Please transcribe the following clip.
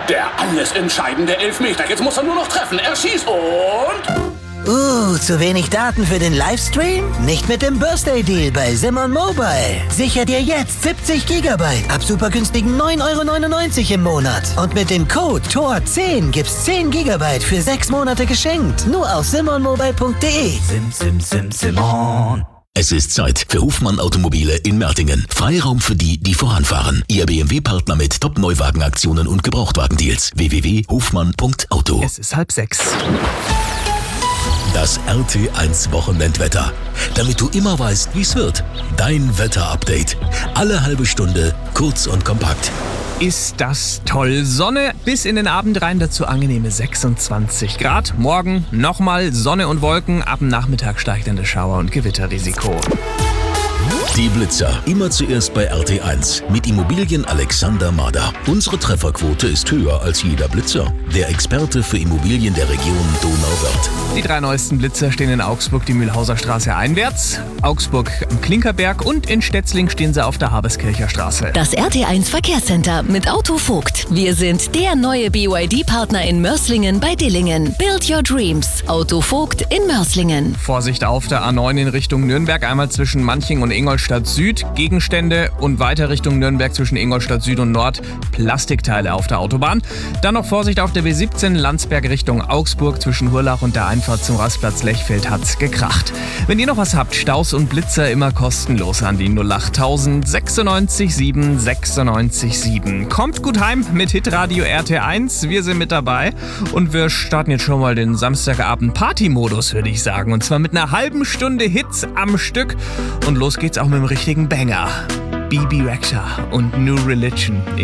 Der alles entscheidende Elfmeter. Jetzt muss er nur noch treffen. Er schießt und... Zu wenig Daten für den Livestream? Nicht mit dem Birthday Deal bei Simon Mobile. Sicher dir jetzt 70 GB ab super günstigen 9,99 € im Monat. Und mit dem Code TOR10 gibt's 10 GB für 6 Monate geschenkt. Nur auf simonmobile.de. Simon. Es ist Zeit für Hofmann Automobile in Mertingen. Freiraum für die, die voranfahren. Ihr BMW-Partner mit Top-Neuwagenaktionen und Gebrauchtwagendeals. www.hofmann.auto. Es ist 5:30. Das RT1 Wochenendwetter. Damit du immer weißt, wie es wird. Dein Wetter-Update. Alle halbe Stunde, kurz und kompakt. Ist das toll. Sonne bis in den Abend rein, dazu angenehme 26 Grad. Morgen nochmal Sonne und Wolken. Ab dem Nachmittag steigt dann das Schauer- und Gewitterrisiko. Die Blitzer. Immer zuerst bei RT1 mit Immobilien Alexander Mader. Unsere Trefferquote ist höher als jeder Blitzer. Der Experte für Immobilien der Region Donauwörth. Die 3 neuesten Blitzer stehen in Augsburg die Mühlhauser Straße einwärts, Augsburg am Klinkerberg und in Stetzling stehen sie auf der Haberskircher Straße. Das RT1 Verkehrscenter mit Autovogt. Wir sind der neue BYD-Partner in Mörslingen bei Dillingen. Build your dreams. Autovogt in Mörslingen. Vorsicht auf der A9 in Richtung Nürnberg, einmal zwischen Manching und Ingolstadt Süd, Gegenstände und weiter Richtung Nürnberg zwischen Ingolstadt Süd und Nord, Plastikteile auf der Autobahn. Dann noch Vorsicht auf der B17 Landsberg Richtung Augsburg, zwischen Hurlach und der Einfahrt zum Rastplatz Lechfeld hat's gekracht. Wenn ihr noch was habt, Staus und Blitzer immer kostenlos an die 08000 96 7 96 7. Kommt gut heim mit Hitradio RT1, wir sind mit dabei und wir starten jetzt schon mal den Samstagabend Party-Modus, würde ich sagen. Und zwar mit einer halben Stunde Hits am Stück und los geht's auch mit dem richtigen Banger. Bebe Rexha und New Religion.